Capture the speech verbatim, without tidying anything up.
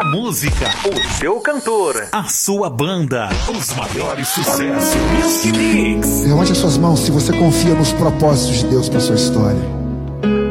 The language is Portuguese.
A música, o seu cantor, a sua banda, os maiores sucessos. Music Mix. Levante as suas mãos se você confia nos propósitos de Deus para sua história.